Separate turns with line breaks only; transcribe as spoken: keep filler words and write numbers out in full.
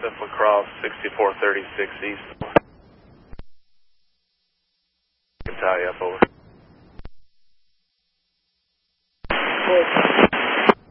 Joseph Lacrosse, sixty-four thirty-six East. Can tie you up over.